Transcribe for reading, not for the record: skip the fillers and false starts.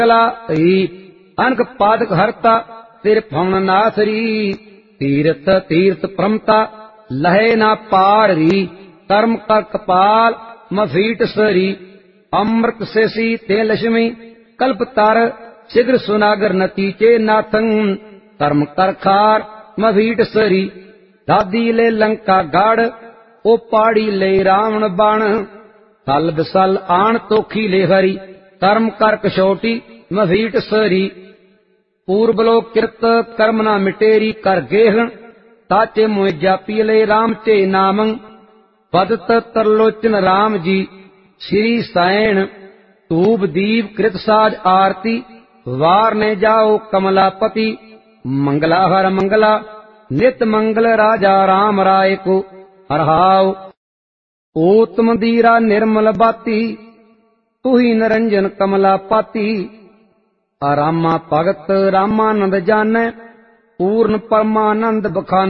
कला अनक पादक हरता तिर फौन नासरी तीर्थ तीर्थ प्रमता लहे ना पारी कर्म कर कपाल मफीट सरी अमृत सेसी ते लक्ष्मी कल्प तर शीघ्र सुनागर नतीचे नाथं कर्म कर खार मफीट सरी दादी ले लंका गढ़ ओ पाड़ी ले रावण बण तल बिसल आण तोखी ले हरी कर्म कर कशोटी मफीट सरी पूर्व लोक किरत कर्म ना मिटेरी कर गेहण ताचे मोह जापी ले राम चे नामं पदत तरलोचन राम जी श्री सैन धूप दीप कृत साज आरती वार ने जाओ कमलापति मंगला हर मंगला नित मंगल राजा राम राय को हरहाओ उत्तम दीरा निर्मल बाती तू ही निरंजन कमला पाती रामा भगत रामानंद जानै पूर्ण परमानंद बखान